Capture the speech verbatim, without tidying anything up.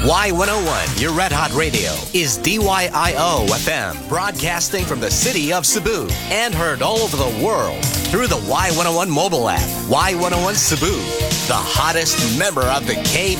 Y one oh one, your Red Hot Radio, is D Y I O F M, broadcasting from the city of Cebu and heard all over the world through the Y one oh one mobile app. Y one oh one Cebu, the hottest member of the K